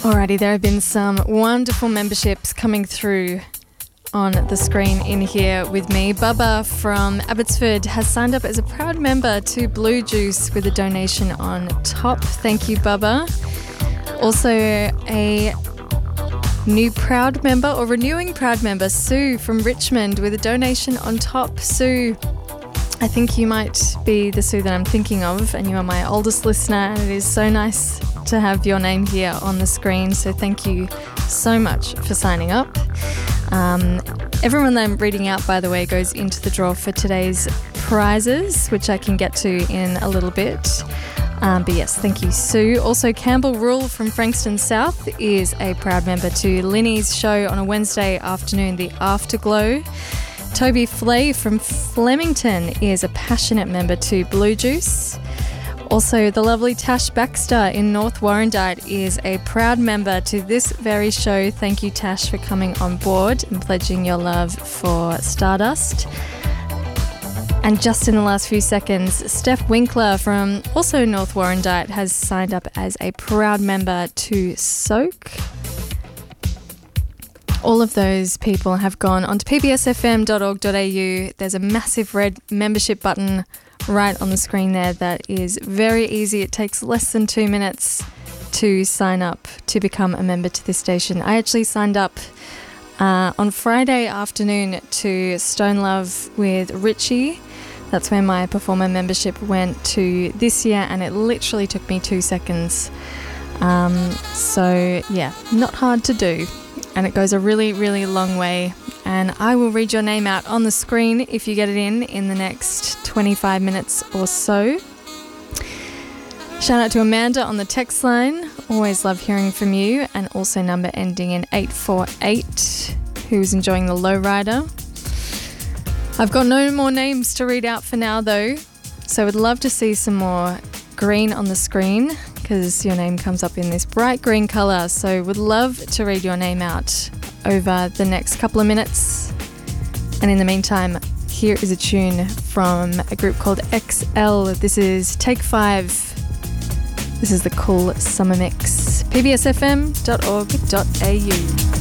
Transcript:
Alrighty, there have been some wonderful memberships coming through on the screen in here with me. Bubba from Abbotsford has signed up as a proud member to Blue Juice with a donation on top. Thank you, Bubba. Also, a new proud member or renewing proud member, Sue from Richmond, with a donation on top. Sue, I think you might be the Sue that I'm thinking of, and you are my oldest listener, and it is so nice to have your name here on the screen, so thank you so much for signing up. Everyone that I'm reading out, by the way, goes into the draw for today's prizes, which I can get to in a little bit. But yes, thank you, Sue. Also, Campbell Rule from Frankston South is a proud member to Linny's show on a Wednesday afternoon, The Afterglow. Toby Flay from Flemington is a passionate member to Blue Juice. Also, the lovely Tash Baxter in North Warrandyte is a proud member to this very show. Thank you, Tash, for coming on board and pledging your love for Stardust. And just in the last few seconds, Steph Winkler from also North Warrandyte has signed up as a proud member to Soak. All of those people have gone onto pbsfm.org.au. There's a massive red membership button right on the screen there that is very easy. It takes less than 2 minutes to sign up to become a member to this station. I actually signed up on Friday afternoon to Stone Love with Richie. That's where my performer membership went to this year, and it literally took me 2 seconds. So yeah, not hard to do, and it goes a really, really long way. And I will read your name out on the screen if you get it in the next 25 minutes or so. Shout out to Amanda on the text line. Always love hearing from you. And also number ending in 848, who's enjoying the lowrider. I've got no more names to read out for now, though. So I would love to see some more green on the screen, because your name comes up in this bright green colour. So would love to read your name out over the next couple of minutes. And in the meantime, here is a tune from a group called XL. This is Take 5. This is the Cool Summer Mix. pbsfm.org.au.